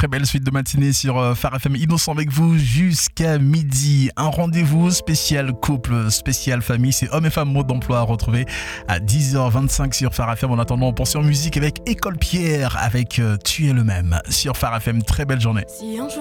très belle suite de matinée sur Phare FM. Innocent avec vous jusqu'à midi. Un rendez-vous spécial couple, spécial famille. C'est hommes et femmes mode d'emploi à retrouver à 10h25 sur Phare FM. En attendant, on pense en musique avec École Pierre avec Tu es le même sur Phare FM. Très belle journée. Si un jour